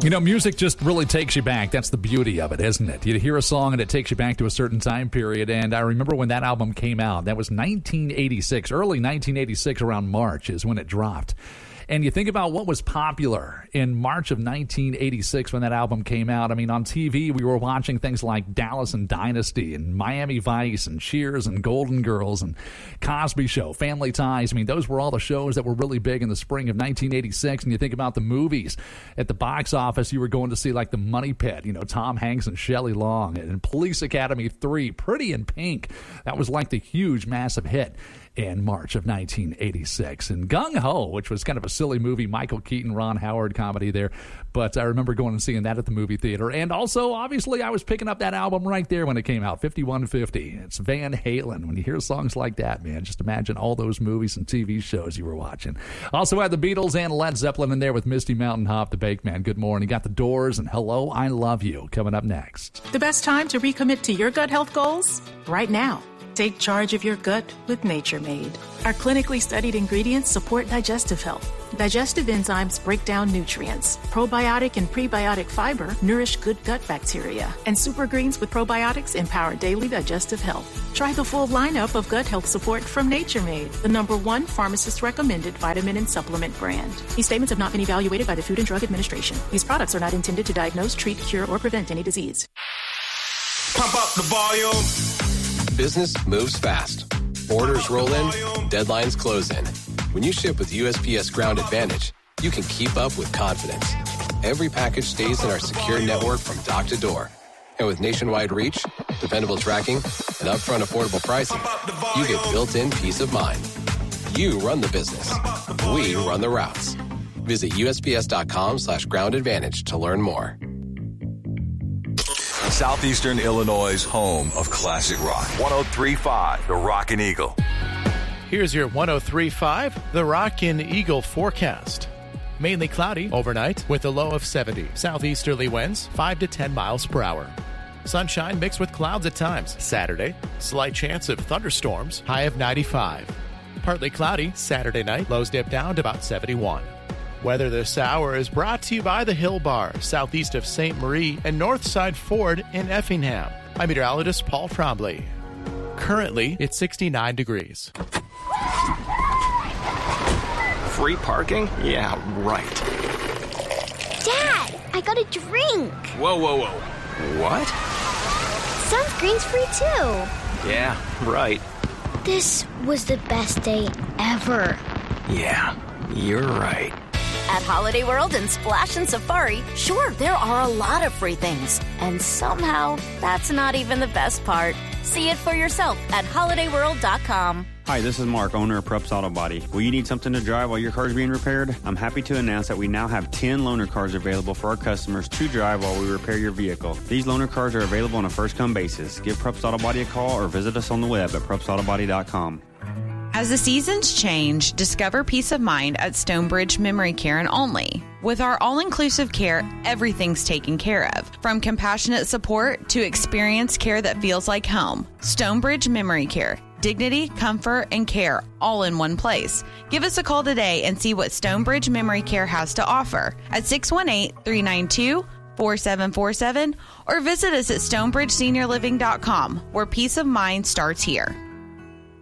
You know, music just really takes you back. That's the beauty of it, isn't it? You hear a song and it takes you back to a certain time period. And I remember when that album came out. That was 1986, early 1986, around March is when it dropped. And you think about what was popular in March of 1986 when that album came out. I mean, on TV, we were watching things like Dallas and Dynasty and Miami Vice and Cheers and Golden Girls and Cosby Show, Family Ties. I mean, those were all the shows that were really big in the spring of 1986. And you think about the movies at the box office, you were going to see like The Money Pit, you know, Tom Hanks and Shelley Long, and Police Academy 3, Pretty in Pink. That was like the huge, massive hit in March of 1986. And Gung Ho, which was kind of a silly movie, Michael Keaton, Ron Howard comedy there. But I remember going and seeing that at the movie theater. And also, obviously, I was picking up that album right there when it came out, 5150. It's Van Halen. When you hear songs like that, man, just imagine all those movies and TV shows you were watching. Also had the Beatles and Led Zeppelin in there with Misty Mountain Hop, the Bake Man. Good morning. Got the Doors and Hello, I Love You coming up next. The best time to recommit to your gut health goals? Right now. Take charge of your gut with Nature Made. Our clinically studied ingredients support digestive health. Digestive enzymes break down nutrients. Probiotic and prebiotic fiber nourish good gut bacteria. And super greens with probiotics empower daily digestive health. Try the full lineup of gut health support from Nature Made, the #1 pharmacist-recommended vitamin and supplement brand. These statements have not been evaluated by the Food and Drug Administration. These products are not intended to diagnose, treat, cure, or prevent any disease. Pump up the volume. Business moves fast. Orders roll in, deadlines close in. When you ship with USPS Ground Advantage, you can keep up with confidence. Every package stays in our secure network from dock to door. And with nationwide reach, dependable tracking, and upfront affordable pricing, you get built-in peace of mind. You run the business. We run the routes. Visit USPS.com/Ground Advantage to learn more. Southeastern Illinois' home of classic rock. 103.5, The Rockin' Eagle. Here's your 103.5, The Rockin' Eagle forecast. Mainly cloudy overnight with a low of 70. Southeasterly winds 5 to 10 miles per hour. Sunshine mixed with clouds at times. Saturday, slight chance of thunderstorms, high of 95. Partly cloudy Saturday night, lows dip down to about 71. Weather this hour is brought to you by the Hill Bar, southeast of St. Marie and Northside Ford in Effingham. I'm meteorologist Paul Trombley. Currently, it's 69 degrees. Free parking? Yeah, right. Dad, I got a drink. Whoa, whoa, whoa. What? Sunscreen's free too. Yeah, right. This was the best day ever. Yeah, you're right. At Holiday World and Splash and Safari, sure, there are a lot of free things. And somehow, that's not even the best part. See it for yourself at holidayworld.com. Hi, this is Mark, owner of Prupp's Auto Body. Will you need something to drive while your car is being repaired? I'm happy to announce that we now have 10 loaner cars available for our customers to drive while we repair your vehicle. These loaner cars are available on a first-come basis. Give Prupp's Auto Body a call or visit us on the web at pruppsautobody.com. As the seasons change, discover peace of mind at Stonebridge Memory Care and Only. With our all-inclusive care, everything's taken care of. From compassionate support to experienced care that feels like home. Stonebridge Memory Care. Dignity, comfort, and care all in one place. Give us a call today and see what Stonebridge Memory Care has to offer at 618-392-4747 or visit us at stonebridgeseniorliving.com, where peace of mind starts here.